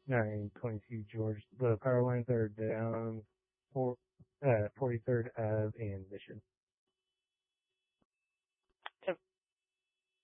922 George. The power lines are down for 43rd Ave and Mission.